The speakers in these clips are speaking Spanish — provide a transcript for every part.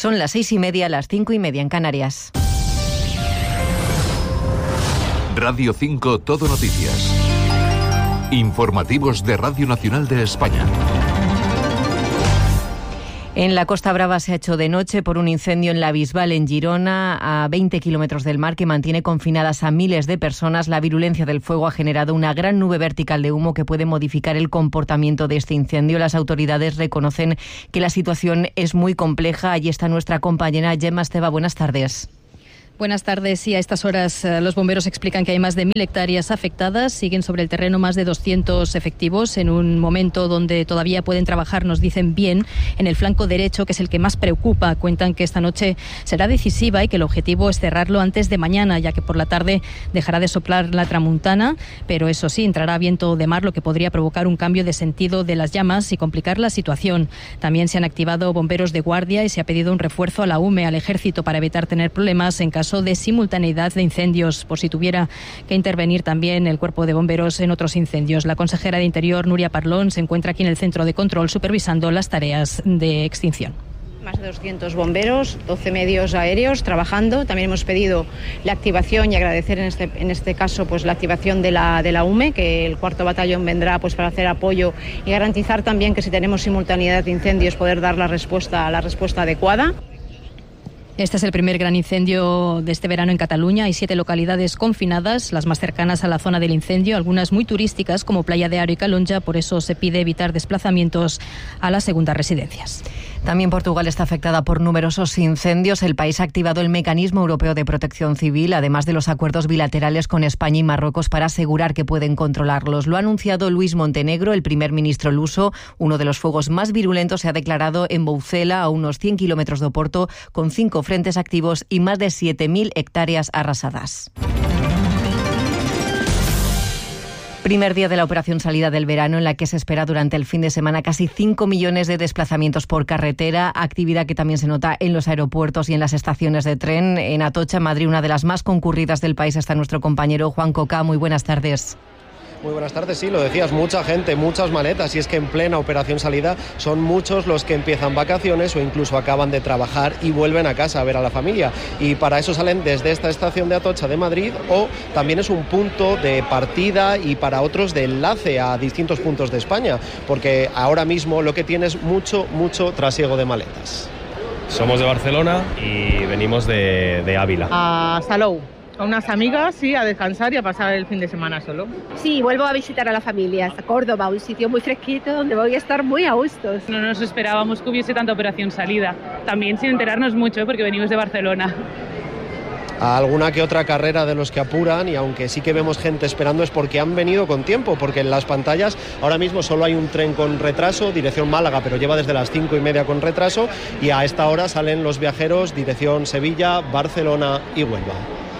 Son las 6:30, las 5:30 en Canarias. Radio 5 Todo Noticias. Informativos de Radio Nacional de España. En la Costa Brava se ha hecho de noche por un incendio en la Bisbal, en Girona, a 20 kilómetros del mar, que mantiene confinadas a miles de personas. La virulencia del fuego ha generado una gran nube vertical de humo que puede modificar el comportamiento de este incendio. Las autoridades reconocen que la situación es muy compleja. Allí está nuestra compañera Gemma Esteva. Buenas tardes. Buenas tardes. Sí, a estas horas los bomberos explican que hay más de 1.000 hectáreas afectadas. Siguen sobre el terreno más de 200 efectivos en un momento donde todavía pueden trabajar, nos dicen bien, en el flanco derecho, que es el que más preocupa. Cuentan que esta noche será decisiva y que el objetivo es cerrarlo antes de mañana, ya que por la tarde dejará de soplar la tramuntana, pero eso sí, entrará viento de mar, lo que podría provocar un cambio de sentido de las llamas y complicar la situación. También se han activado bomberos de guardia y se ha pedido un refuerzo a la UME, al Ejército, para evitar tener problemas en caso de simultaneidad de incendios, por si tuviera que intervenir también el cuerpo de bomberos en otros incendios. La consejera de Interior, Núria Parlón, se encuentra aquí en el centro de control supervisando las tareas de extinción. Más de 200 bomberos, 12 medios aéreos trabajando. También hemos pedido la activación y agradecer en este caso pues la activación de la UME, que el 4º batallón vendrá pues para hacer apoyo y garantizar también que si tenemos simultaneidad de incendios poder dar la respuesta adecuada. Este es el primer gran incendio de este verano en Cataluña. Hay 7 localidades confinadas, las más cercanas a la zona del incendio, algunas muy turísticas como Playa de Aro y Calonja. Por eso se pide evitar desplazamientos a las segundas residencias. También Portugal está afectada por numerosos incendios. El país ha activado el Mecanismo Europeo de Protección Civil, además de los acuerdos bilaterales con España y Marruecos para asegurar que pueden controlarlos. Lo ha anunciado Luis Montenegro, el primer ministro luso. Uno de los fuegos más virulentos se ha declarado en Boucela, a unos 100 kilómetros de Oporto, con 5 frentes activos y más de 7.000 hectáreas arrasadas. Primer día de la operación salida del verano, en la que se espera durante el fin de semana casi 5 millones de desplazamientos por carretera, actividad que también se nota en los aeropuertos y en las estaciones de tren. En Atocha, Madrid, una de las más concurridas del país, está nuestro compañero Juan Coca. Muy buenas tardes. Muy buenas tardes, sí, lo decías, mucha gente, muchas maletas, y es que en plena operación salida son muchos los que empiezan vacaciones o incluso acaban de trabajar y vuelven a casa a ver a la familia, y para eso salen desde esta estación de Atocha de Madrid, o también es un punto de partida y para otros de enlace a distintos puntos de España, porque ahora mismo lo que tiene es mucho trasiego de maletas. Somos de Barcelona y venimos de Ávila. A Salou. A unas amigas, sí, a descansar y a pasar el fin de semana solo. Sí, vuelvo a visitar a la familia, a Córdoba, un sitio muy fresquito donde voy a estar muy a gusto. No nos esperábamos que hubiese tanta operación salida, también sin enterarnos mucho porque venimos de Barcelona. A alguna que otra carrera de los que apuran, y aunque sí que vemos gente esperando es porque han venido con tiempo, porque en las pantallas ahora mismo solo hay un tren con retraso, dirección Málaga, pero lleva desde las 5:30 con retraso, y a esta hora salen los viajeros dirección Sevilla, Barcelona y Huelva.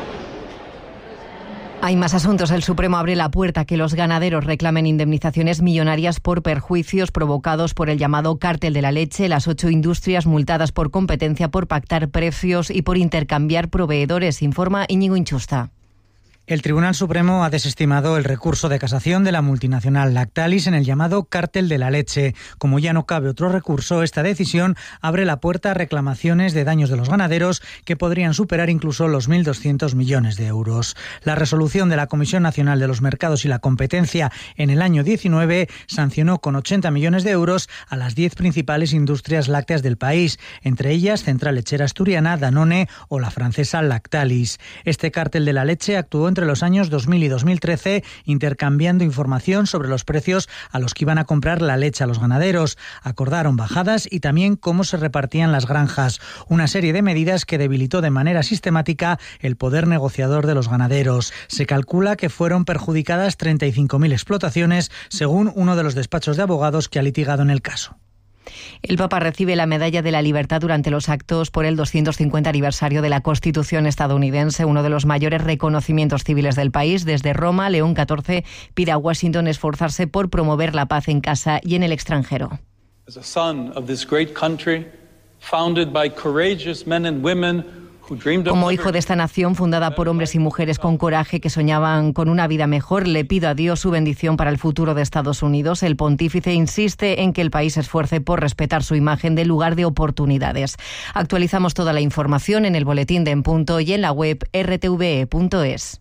Hay más asuntos. El Supremo abre la puerta a que los ganaderos reclamen indemnizaciones millonarias por perjuicios provocados por el llamado cártel de la leche. Las 8 industrias multadas por competencia, por pactar precios y por intercambiar proveedores, informa Íñigo Inchusta. El Tribunal Supremo ha desestimado el recurso de casación de la multinacional Lactalis en el llamado cártel de la leche. Como ya no cabe otro recurso, esta decisión abre la puerta a reclamaciones de daños de los ganaderos que podrían superar incluso los 1.200 millones de euros. La resolución de la Comisión Nacional de los Mercados y la Competencia en el año 19 sancionó con 80 millones de euros a las 10 principales industrias lácteas del país, entre ellas Central Lechera Asturiana, Danone o la francesa Lactalis. Este cártel de la leche actuó entre los años 2000 y 2013, intercambiando información sobre los precios a los que iban a comprar la leche a los ganaderos. Acordaron bajadas y también cómo se repartían las granjas. Una serie de medidas que debilitó de manera sistemática el poder negociador de los ganaderos. Se calcula que fueron perjudicadas 35.000 explotaciones, según uno de los despachos de abogados que ha litigado en el caso. El Papa recibe la Medalla de la Libertad durante los actos por el 250 aniversario de la Constitución estadounidense, uno de los mayores reconocimientos civiles del país. Desde Roma, León XIV pide a Washington esforzarse por promover la paz en casa y en el extranjero. As a son of this great country, founded by courageous men and women Como hijo de esta nación fundada por hombres y mujeres con coraje que soñaban con una vida mejor, le pido a Dios su bendición para el futuro de Estados Unidos. El pontífice insiste en que el país se esfuerce por respetar su imagen de lugar de oportunidades. Actualizamos toda la información en el boletín de En Punto y en la web rtve.es.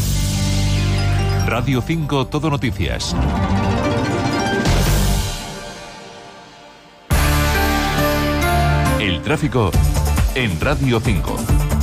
Radio 5 Todo Noticias. El tráfico en Radio 5.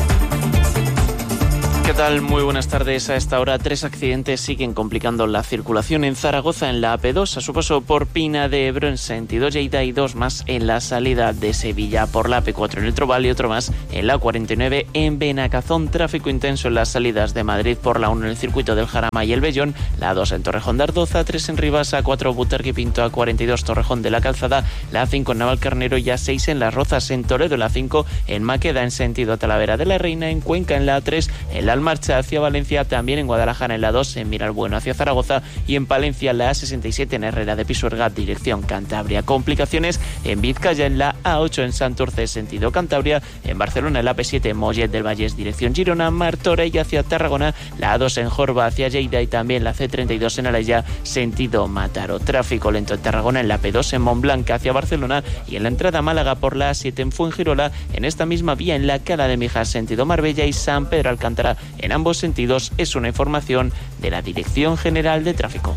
¿Qué tal? Muy buenas tardes. A esta hora 3 accidentes siguen complicando la circulación en Zaragoza, en la AP2, a su paso por Pina de Ebro en sentido Lleida, y 2 más en la salida de Sevilla por la AP4 en el Trobal y otro más en la 49 en Benacazón. Tráfico intenso en las salidas de Madrid por la 1 en el circuito del Jarama y el Bellón, la 2 en Torrejón de Ardoza, 3 en Rivas, A4 Butarque Pinto, A42 Torrejón de la Calzada, la 5 en Navalcarnero y A6 en Las Rozas, en Toledo, la 5 en Maqueda en sentido Talavera de la Reina, en Cuenca en la A3, en la Marcha hacia Valencia, también en Guadalajara en la 2, en Miralbueno hacia Zaragoza y en Palencia la A67 en Herrera de Pisuerga, dirección Cantabria. Complicaciones en Vizcaya en la A8 en Santurce, sentido Cantabria, en Barcelona en la AP7 en Mollet del Vallès, dirección Girona, Martorell hacia Tarragona, la A2 en Jorba hacia Lleida y también la C32 en Alaya, sentido Mataró. Tráfico lento en Tarragona en la P2 en Montblanc hacia Barcelona y en la entrada a Málaga por la A7 en Fuengirola, en esta misma vía en la Cala de Mijas, sentido Marbella y San Pedro Alcántara, en ambos sentidos. Es una información de la Dirección General de Tráfico.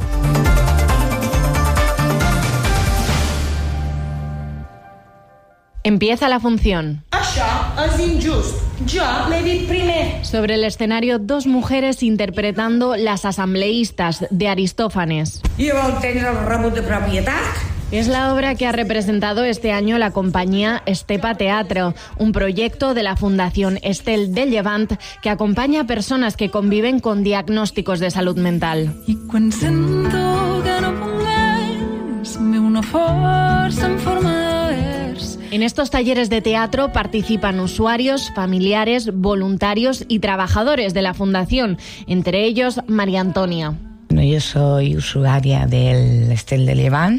Empieza la función. Això és injust. Jo l'he dit primer. Sobre el escenario, 2 mujeres interpretando Las asambleístas de Aristófanes. I vol tenir el rebut de propietat? Es la obra que ha representado este año la compañía Estepa Teatro, un proyecto de la Fundación Estel de Llevant que acompaña a personas que conviven con diagnósticos de salud mental. I quan sento que no puc més, me una força en forma de vers. En estos talleres de teatro participan usuarios, familiares, voluntarios y trabajadores de la Fundación, entre ellos María Antonia. Bueno, yo soy usuaria del Estel de Llevant.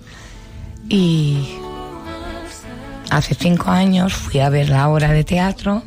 Y hace 5 años fui a ver la obra de teatro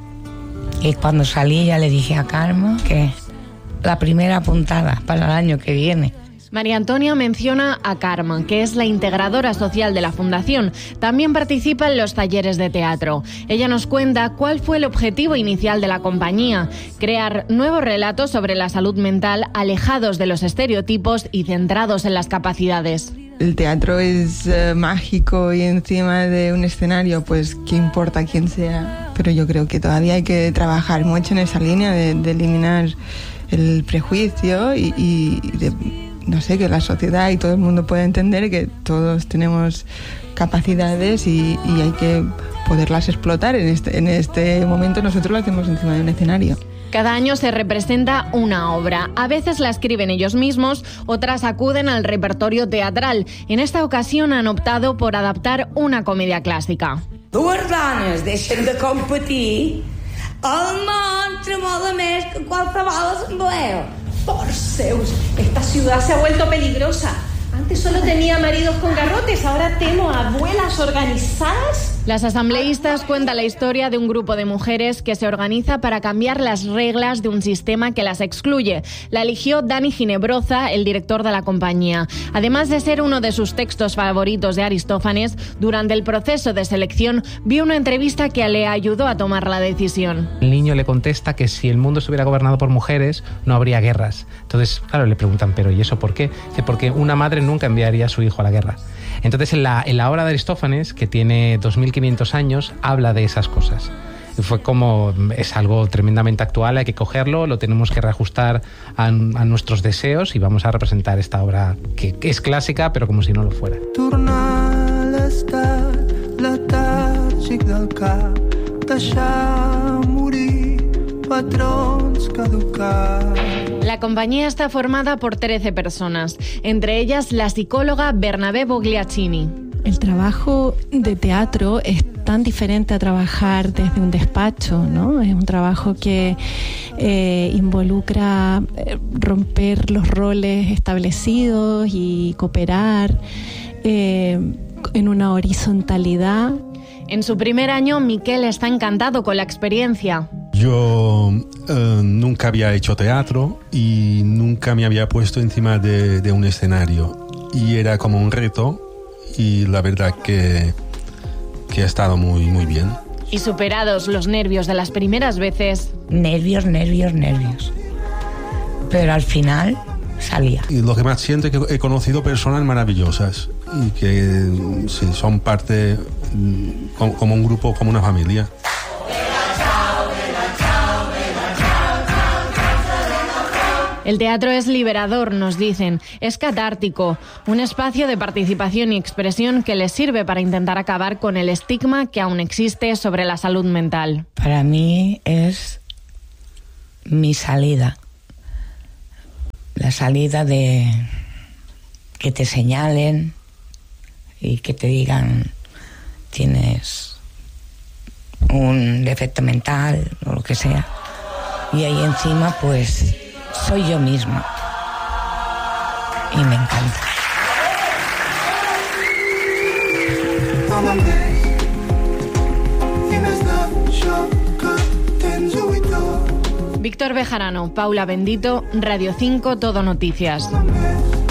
y cuando salí ya le dije a Carmen que la primera puntada para el año que viene. María Antonia menciona a Carmen, que es la integradora social de la Fundación. También participa en los talleres de teatro. Ella nos cuenta cuál fue el objetivo inicial de la compañía: crear nuevos relatos sobre la salud mental alejados de los estereotipos y centrados en las capacidades. El teatro es mágico y encima de un escenario, pues qué importa quién sea. Pero yo creo que todavía hay que trabajar mucho en esa línea de eliminar el prejuicio y de, no sé, que la sociedad y todo el mundo pueda entender que todos tenemos capacidades y hay que poderlas explotar. En este momento nosotros lo hacemos encima de un escenario. Cada año se representa una obra. A veces la escriben ellos mismos, otras acuden al repertorio teatral. En esta ocasión han optado por adaptar una comedia clásica. Dues dones deixen de competir, el món tremola més que qualsevol assemblea. Por Zeus, esta ciudad se ha vuelto peligrosa. Antes solo tenía maridos con garrotes, ahora temo abuelas organizadas. Las asambleístas cuentan la historia de un grupo de mujeres que se organiza para cambiar las reglas de un sistema que las excluye. La eligió Dani Ginebroza, el director de la compañía. Además de ser uno de sus textos favoritos de Aristófanes, durante el proceso de selección vio una entrevista que le ayudó a tomar la decisión. El niño le contesta que si el mundo estuviera gobernado por mujeres, no habría guerras. Entonces, claro, le preguntan, ¿pero y eso por qué? Dice, porque una madre nunca enviaría a su hijo a la guerra. Entonces, en la obra de Aristófanes, que tiene 2500 años, habla de esas cosas. Y fue como, es algo tremendamente actual, hay que cogerlo, lo tenemos que reajustar a nuestros deseos y vamos a representar esta obra que es clásica, pero como si no lo fuera. Tornar l'estat letàrgic del cap, deixar morir patrons caducats. La compañía está formada por 13 personas, entre ellas la psicóloga Bernabé Bogliacini. El trabajo de teatro es tan diferente a trabajar desde un despacho, ¿no? Es un trabajo que involucra romper los roles establecidos y cooperar en una horizontalidad. En su primer año, Miquel está encantado con la experiencia. Yo nunca había hecho teatro y nunca me había puesto encima de un escenario. Y era como un reto y la verdad que ha estado muy, muy bien. Y superados los nervios de las primeras veces... Nervios. Pero al final salía. Y lo que más siento es que he conocido personas maravillosas y que sí, son parte, como un grupo, como una familia. El teatro es liberador, nos dicen, es catártico, un espacio de participación y expresión que les sirve para intentar acabar con el estigma que aún existe sobre la salud mental. Para mí es mi salida. La salida de que te señalen y que te digan tienes un defecto mental o lo que sea. Y ahí encima pues soy yo misma. Y me encanta. Víctor Bejarano, Paula Bendito, Radio 5, Todo Noticias.